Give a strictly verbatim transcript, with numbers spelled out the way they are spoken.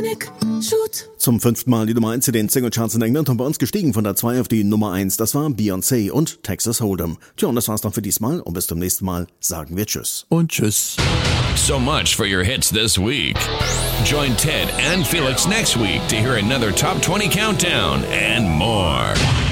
Nick, shoot. Zum fünften Mal die Nummer eins in den Singlecharts in England und bei uns gestiegen von der zwei auf die Nummer eins. Das war Beyoncé und Texas Hold'em. Tja, und das war's dann für diesmal und bis zum nächsten Mal sagen wir Tschüss. Und Tschüss. So much for your hits this week. Join Ted and Felix next week to hear another Top twenty Countdown and more.